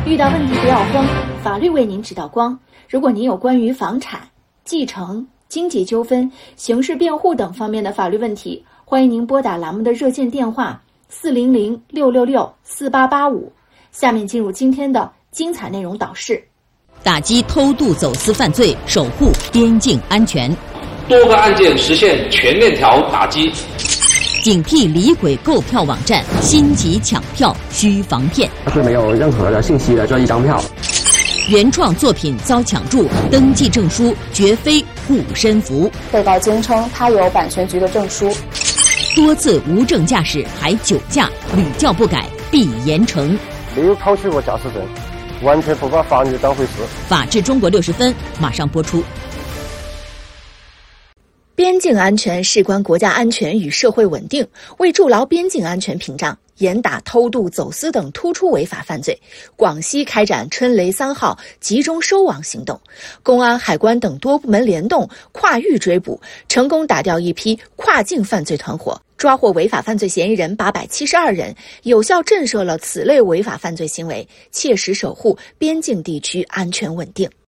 遇到问题不要慌，法律为您指导光。如果您有关于房产、继承、经济纠纷、刑事辩护等方面的法律问题，欢迎您拨打栏目的热线电话400-666-4885。下面进入今天的精彩内容导视。 打击偷渡走私犯罪，守护边境安全。 多个案件实现全链条打击。 警惕离轨购票网站，心急抢票需防骗。 是没有任何的信息的这一张票。 原创作品遭抢注，登记证书绝非护身符。 被告坚称他有版权局的证书。 多次无证驾驶还酒驾，屡教不改必严惩。 没有考取过驾驶证，完全不把法律当回事。 法治中国60分马上播出。 边境安全事关国家安全与社会稳定，为筑牢边境安全屏障，严打偷渡、走私等突出违法犯罪，广西开展春雷3号集中收网行动，公安、海关等多部门联动，跨域追捕，成功打掉一批跨境犯罪团伙，抓获违法犯罪嫌疑人872人，有效震慑了此类违法犯罪行为，切实守护边境地区安全稳定。